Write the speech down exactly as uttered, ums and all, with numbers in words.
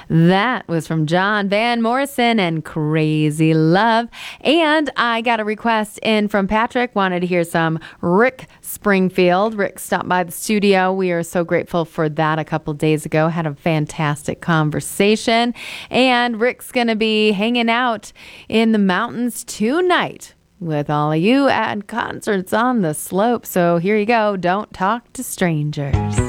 That was from John Van Morrison and Crazy Love. And I got a request in from Patrick, wanted to hear some Rick Springfield. Rick stopped by the studio. We are so grateful for that a couple days ago. Had a fantastic conversation. And Rick's going to be hanging out in the mountains tonight with all of you at concerts on the slope. So here you go. Don't talk to strangers.